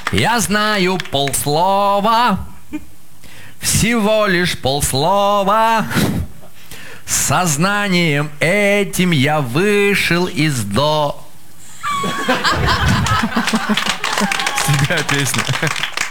Я знаю полслова, всего лишь полслова. Сознанием этим я вышел из до... Себя песня.